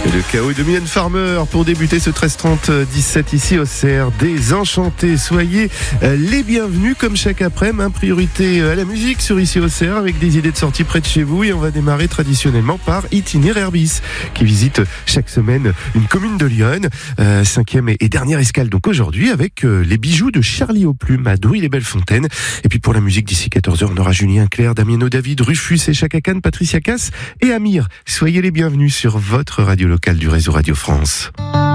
Le chaos de Mylène Farmer pour débuter ce 13h30-17 ici au CR Désenchanté. Soyez les bienvenus comme chaque après-midi, priorité à la musique sur ici au CR avec des idées de sortie près de chez vous, et on va démarrer traditionnellement par Itinéraire Bis qui visite chaque semaine une commune de Lyon. Cinquième et dernière escale donc aujourd'hui avec les bijoux de Charlie aux plumes à Douy-les-Belles-Fontaines. Et puis pour la musique d'ici 14h, on aura Julien Clerc, Damiano David, Rufus et Chaka Khan, Patricia Cass et Amir. Soyez les bienvenus sur votre radio locale du réseau Radio France.